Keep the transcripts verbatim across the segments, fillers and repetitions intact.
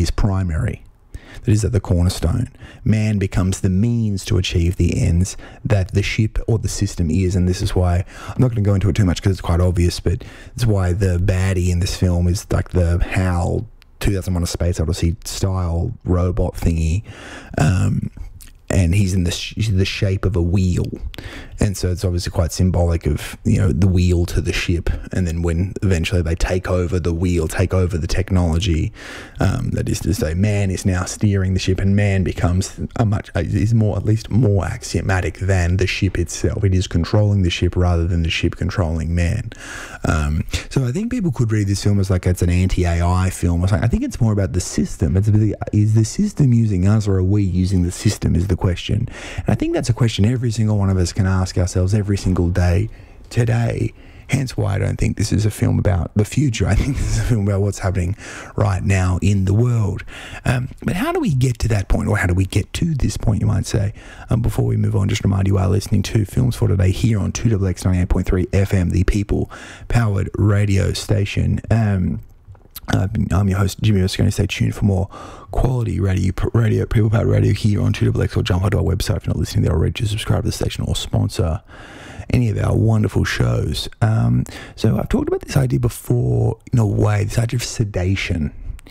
is primary. That is at the cornerstone. Man becomes the means to achieve the ends that the ship or the system is, and this is why I'm not going to go into it too much because it's quite obvious, but it's why the baddie in this film is like the HAL two thousand one: A Space Odyssey style robot thingy, um, and he's in the sh- the shape of a wheel, and so it's obviously quite symbolic of, you know, the wheel to the ship, and then when eventually they take over the wheel, take over the technology, um, that is to say, man is now steering the ship, and man becomes a much is more at least more axiomatic than the ship itself. It is controlling the ship rather than the ship controlling man. Um, so I think people could read this film as like it's an anti-A I film or something. I think it's more about the system. It's really, is the system using us, or are we using the system? Is the question. And I think that's a question every single one of us can ask ourselves every single day today. Hence why I don't think this is a film about the future. I think this is a film about what's happening right now in the world. Um, but how do we get to that point, or how do we get to this point, you might say? Um, before we move on, just remind you are listening to Films for Today here on two X X ninety-eight point three F M, the people-powered radio station. Um, Uh, I'm your host, Jimmy Moscone. Stay tuned for more quality radio, radio people powered radio here on two X X, or jump onto our website if you're not listening there already to subscribe to the station or sponsor any of our wonderful shows. Um, so I've talked about this idea before, in a way, this idea of sedation,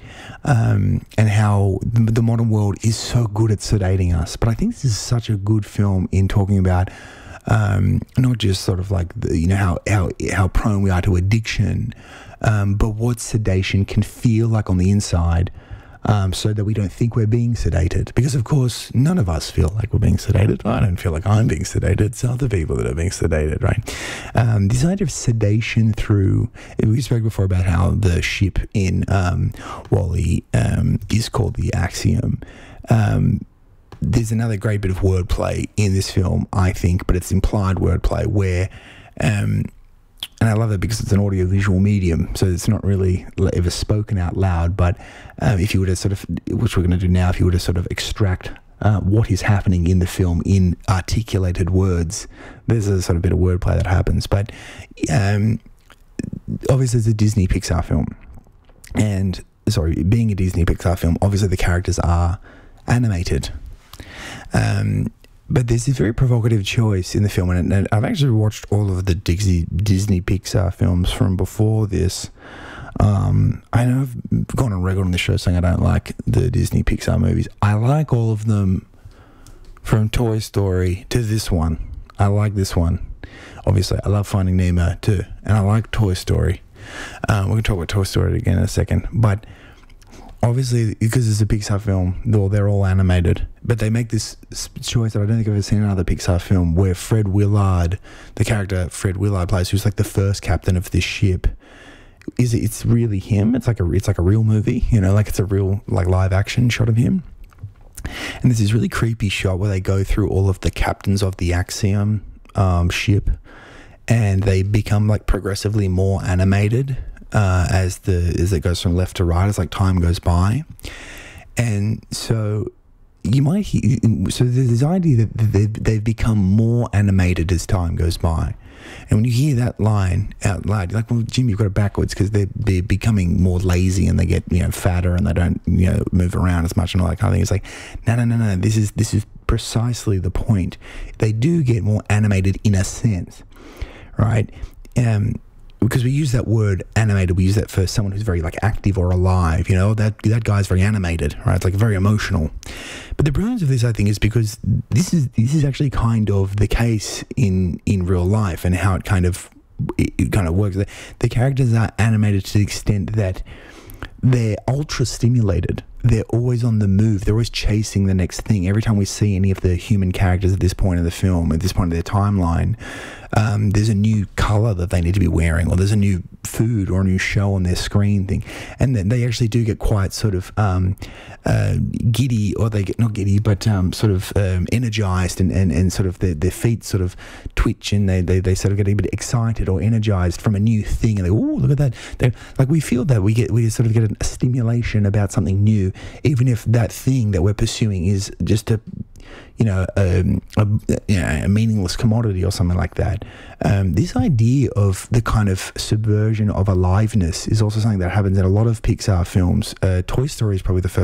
um, and how the, the modern world is so good at sedating us. But I think this is such a good film in talking about um, not just sort of like, the, you know, how, how, how prone we are to addiction, Um, but what sedation can feel like on the inside, um, so that we don't think we're being sedated. Because, of course, none of us feel like we're being sedated. I don't feel like I'm being sedated. It's other people that are being sedated, right? Um, this idea of sedation through... We spoke before about how the ship in um, WALL-E um, is called the Axiom. Um, there's another great bit of wordplay in this film, I think, but it's implied wordplay where... Um, And I love that because it's an audio-visual medium, so it's not really ever spoken out loud. But um, if you were to sort of, which we're going to do now, if you were to sort of extract uh, what is happening in the film in articulated words, there's a sort of bit of wordplay that happens. But um, obviously it's a Disney Pixar film. And, sorry, being a Disney Pixar film, obviously the characters are animated. Um But there's this very provocative choice in the film, and I've actually watched all of the Disney, Disney Pixar films from before this. Um, I know I've gone on record on the show saying I don't like the Disney Pixar movies. I like all of them from Toy Story to this one. I like this one. Obviously, I love Finding Nemo too, and I like Toy Story. Um, we're going to talk about Toy Story again in a second, but... Obviously, because it's a Pixar film, though they're all animated, but they make this choice that I don't think I've ever seen in another Pixar film, where Fred Willard, the character Fred Willard plays, who's like the first captain of this ship, is it, it's really him. It's like a it's like a real movie, you know, like it's a real like live action shot of him. And there's this really creepy shot where they go through all of the captains of the Axiom um, ship, and they become like progressively more animated. Uh, as the as it goes from left to right, as like time goes by, and so you might hear, so there's this idea that they've, they've become more animated as time goes by, and when you hear that line out loud, you're like, well, Jim, you've got it backwards, because they're they're becoming more lazy and they get, you know, fatter and they don't, you know, move around as much and all that kind of thing. It's like, no, no, no, no. This is this is precisely the point. They do get more animated in a sense, right? Um. Because we use that word animated, we use that for someone who's very like active or alive, you know, that that guy's very animated, right? It's like very emotional. But the brilliance of this, I think, is because this is this is actually kind of the case in in real life, and how it kind of it, it kind of works. The, the characters are animated to the extent that they're ultra stimulated. They're always on the move. They're always chasing the next thing. Every time we see any of the human characters at this point in the film, at this point of their timeline, um, there's a new color that they need to be wearing, or there's a new food or a new show on their screen thing. And then they actually do get quite sort of um, uh, giddy, or they get, not giddy, but um, sort of um, energized, and, and, and sort of their, their feet sort of twitch, and they, they, they sort of get a bit excited or energized from a new thing. And they, oh, look at that. They're, like we feel that we get, we sort of get a stimulation about something new, even if that thing that we're pursuing is just a, you know, um, a, you know, a meaningless commodity or something like that. Um, this idea of the kind of subversion of aliveness is also something that happens in a lot of Pixar films. Uh, Toy Story is probably the first